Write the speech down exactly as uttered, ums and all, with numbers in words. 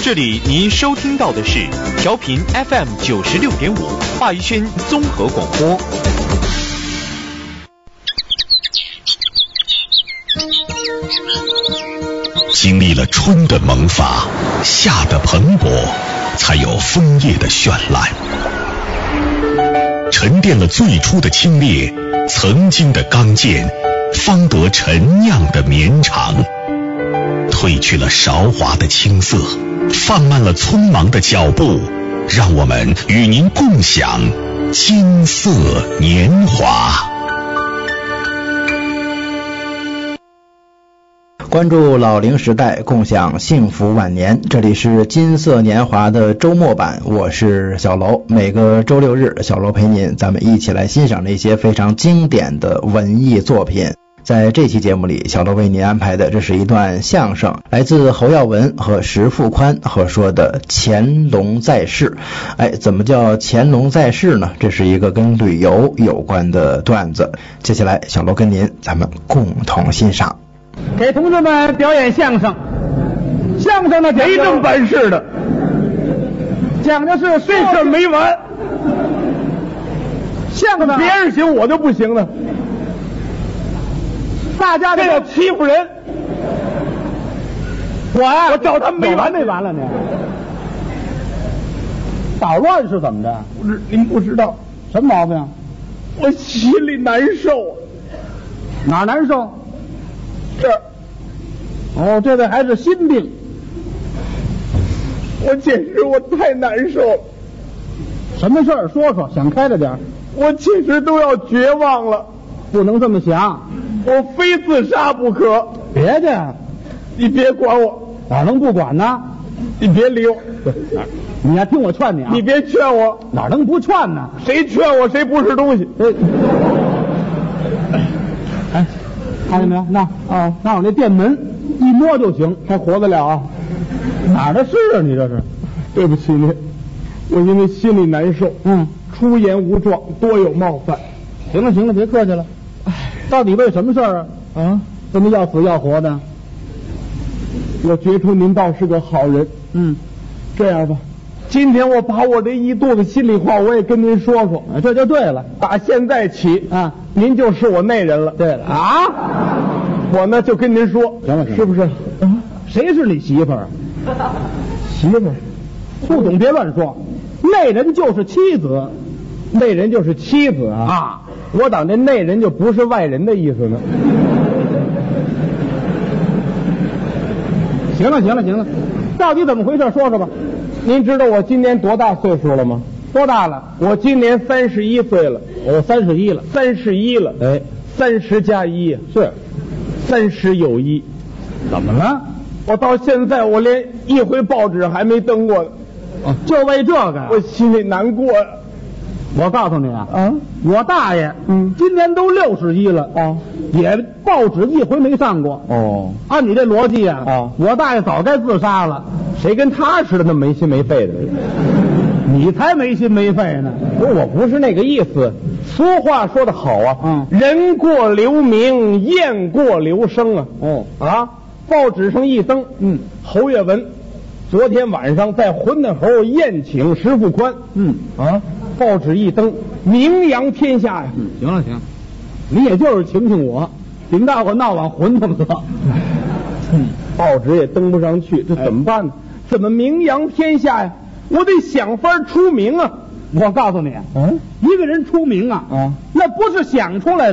这里您收听到的是调频 F M 九十六点五华宜轩综合广播。 经历了春的萌发，夏的蓬勃，才有枫叶的绚烂。沉淀了最初的清冽，曾经的刚健，方得陈酿的绵长。褪去了韶华的青涩，放慢了匆忙的脚步，让我们与您共享金色年华。 关注老龄时代，共享幸福晚年。这里是金色年华的周末版，我是小楼。每个周六日，小楼陪您，咱们一起来欣赏那些非常经典的文艺作品。在这期节目里，小楼为您安排的这是一段相声，来自侯耀文和石富宽合说的乾隆在世。哎，怎么叫乾隆在世呢？这是一个跟旅游有关的段子。接下来小楼跟您咱们共同欣赏。 给同志们表演相声，相声呢没这么办事的，讲的是这事儿没完。相声别人行我就不行了，大家这叫欺负人。我呀，我找他们没完没完了呢。捣乱是怎么着？不是您不知道什么毛病？我心里难受。哪儿难受？这儿。哦，这位还是心病。我简直我太难受了。什么事儿？说说，想开了点。我简直都要绝望了。不能这么想，我非自杀不可。别的，你别管我。哪能不管呢？你别理我。你呀，听我劝你啊。你别劝我。哪能不劝呢？谁劝我谁不是东西。哎，看见没有？那啊，那我那店门一摸就行，还活得了啊？哪儿的事啊？你这是？对不起您，我因为心里难受，嗯，出言无状，多有冒犯。行了行了，别客气了。哎，到底为什么事儿啊？啊，怎么要死要活的？我觉出您倒是个好人。嗯，这样吧，今天我把我这一肚子心里话我也跟您说说，啊，这就对了。打现在起啊，您就是我内人了。对了啊，我呢就跟您说，行了，是不是？啊，谁是你媳妇儿？媳妇儿，不懂别乱说。内人就是妻子，内人就是妻子啊。啊，我当这内人就不是外人的意思呢。行了行了行了，到底怎么回事说说吧。您知道我今年多大岁数了吗？多大了？我今年三十一岁了。我三十一了，三十一了。哎，三十加一是三十有一。怎么了？我到现在我连一回报纸还没登过呢。啊，就为这个，我心里难过呀。我告诉你啊，啊，我大爷，嗯，今年都六十一了啊，也报纸一回没上过。哦，按你这逻辑啊，啊，我大爷早该自杀了。谁跟他似的那么没心没肺的？你才没心没肺呢！不是，我不是那个意思。俗话说得好啊，嗯，人过留名，雁过留声啊。哦啊，报纸上一登，嗯，侯月文昨天晚上在浑南侯宴请石富宽。嗯啊。报纸一登，名扬天下呀！嗯，行了行了，你也就是请请我，顶大伙闹往混他们了。嗯，报纸也登不上去，这怎么办呢？哎，怎么名扬天下呀？我得想法出名啊！我告诉你，嗯，一个人出名啊，啊，那不是想出来的。